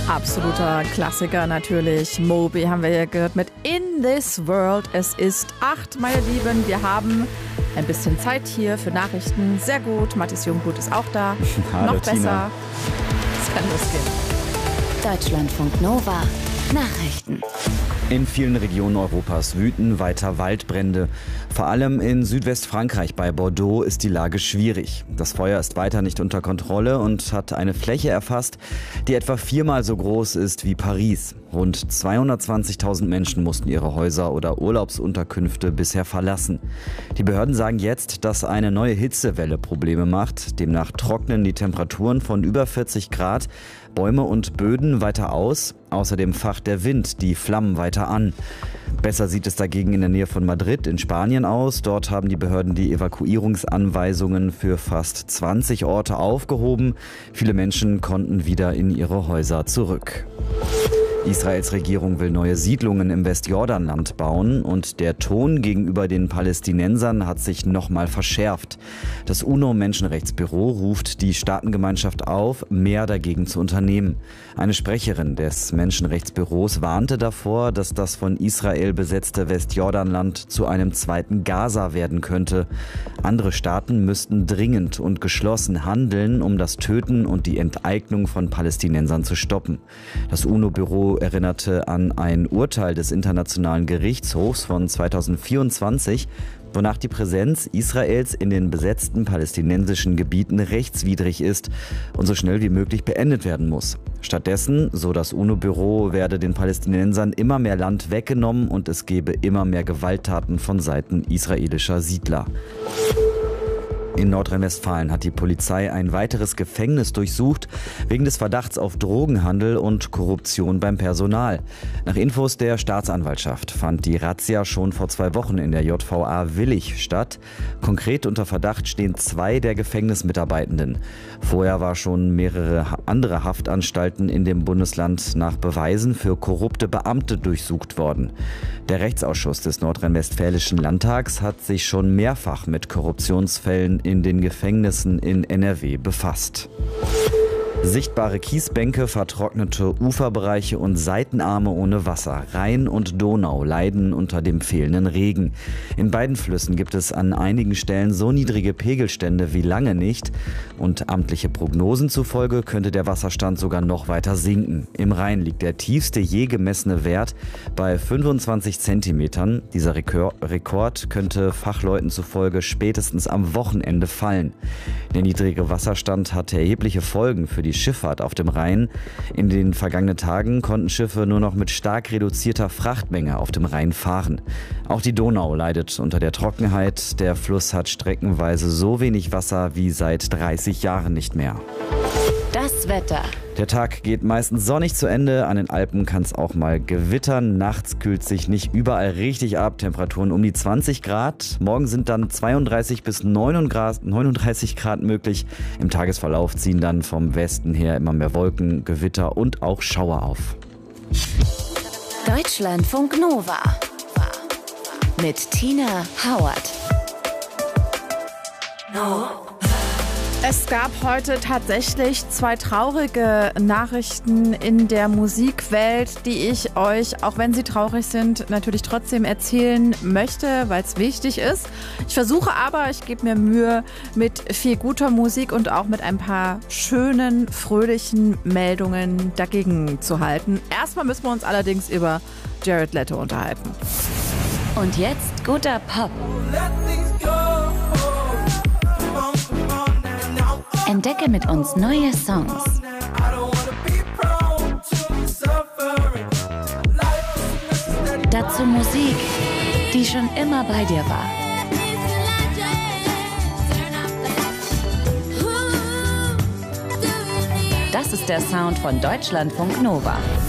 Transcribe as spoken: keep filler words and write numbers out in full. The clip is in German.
Absoluter Klassiker natürlich. Moby haben wir ja gehört mit In This World. Es ist acht, meine Lieben. Wir haben ein bisschen Zeit hier für Nachrichten. Sehr gut. Mathis Jungblut ist auch da. Hallo, Noch besser. Tina. Es kann losgehen. Deutschlandfunk Nova. Nachrichten. In vielen Regionen Europas wüten weiter Waldbrände. Vor allem in Südwestfrankreich bei Bordeaux ist die Lage schwierig. Das Feuer ist weiter nicht unter Kontrolle und hat eine Fläche erfasst, die etwa viermal so groß ist wie Paris. Rund zweihundertzwanzigtausend Menschen mussten ihre Häuser oder Urlaubsunterkünfte bisher verlassen. Die Behörden sagen jetzt, dass eine neue Hitzewelle Probleme macht. Demnach trocknen die Temperaturen von über vierzig Grad, Bäume und Böden weiter aus. Außerdem facht der Wind die Flammen weiter an. Besser sieht es dagegen in der Nähe von Madrid in Spanien aus. Dort haben die Behörden die Evakuierungsanweisungen für fast zwanzig Orte aufgehoben. Viele Menschen konnten wieder in ihre Häuser zurück. Israels Regierung will neue Siedlungen im Westjordanland bauen und der Ton gegenüber den Palästinensern hat sich nochmal verschärft. Das UNO-Menschenrechtsbüro ruft die Staatengemeinschaft auf, mehr dagegen zu unternehmen. Eine Sprecherin des Menschenrechtsbüros warnte davor, dass das von Israel besetzte Westjordanland zu einem zweiten Gaza werden könnte. Andere Staaten müssten dringend und geschlossen handeln, um das Töten und die Enteignung von Palästinensern zu stoppen. Das UNO-Büro erinnerte an ein Urteil des Internationalen Gerichtshofs von zweitausendvierundzwanzig, wonach die Präsenz Israels in den besetzten palästinensischen Gebieten rechtswidrig ist und so schnell wie möglich beendet werden muss. Stattdessen, so das UNO-Büro, werde den Palästinensern immer mehr Land weggenommen und es gebe immer mehr Gewalttaten von Seiten israelischer Siedler. In Nordrhein-Westfalen hat die Polizei ein weiteres Gefängnis durchsucht, wegen des Verdachts auf Drogenhandel und Korruption beim Personal. Nach Infos der Staatsanwaltschaft fand die Razzia schon vor zwei Wochen in der J V A Willich statt. Konkret unter Verdacht stehen zwei der Gefängnismitarbeitenden. Vorher war schon mehrere andere Haftanstalten in dem Bundesland nach Beweisen für korrupte Beamte durchsucht worden. Der Rechtsausschuss des Nordrhein-Westfälischen Landtags hat sich schon mehrfach mit Korruptionsfällen in den Gefängnissen in N R W befasst. Sichtbare Kiesbänke, vertrocknete Uferbereiche und Seitenarme ohne Wasser. Rhein und Donau leiden unter dem fehlenden Regen. In beiden Flüssen gibt es an einigen Stellen so niedrige Pegelstände wie lange nicht. Und amtliche Prognosen zufolge könnte der Wasserstand sogar noch weiter sinken. Im Rhein liegt der tiefste je gemessene Wert bei fünfundzwanzig Zentimetern. Dieser Rekord könnte Fachleuten zufolge spätestens am Wochenende fallen. Der niedrige Wasserstand hatte erhebliche Folgen für die Schifffahrt auf dem Rhein. In den vergangenen Tagen konnten Schiffe nur noch mit stark reduzierter Frachtmenge auf dem Rhein fahren. Auch die Donau leidet unter der Trockenheit. Der Fluss hat streckenweise so wenig Wasser wie seit dreißig Jahren nicht mehr. Das Wetter. Der Tag geht meistens sonnig zu Ende. An den Alpen kann es auch mal gewittern. Nachts kühlt sich nicht überall richtig ab. Temperaturen um die zwanzig Grad. Morgen sind dann zweiunddreißig bis neununddreißig Grad möglich. Im Tagesverlauf ziehen dann vom Westen her immer mehr Wolken, Gewitter und auch Schauer auf. Deutschlandfunk Nova. Mit Tina Howard. No. Es gab heute tatsächlich zwei traurige Nachrichten in der Musikwelt, die ich euch, auch wenn sie traurig sind, natürlich trotzdem erzählen möchte, weil es wichtig ist. Ich versuche aber, ich gebe mir Mühe, mit viel guter Musik und auch mit ein paar schönen, fröhlichen Meldungen dagegen zu halten. Erstmal müssen wir uns allerdings über Jared Leto unterhalten. Und jetzt guter Pop. Entdecke mit uns neue Songs. Dazu Musik, die schon immer bei dir war. Das ist der Sound von Deutschlandfunk Nova.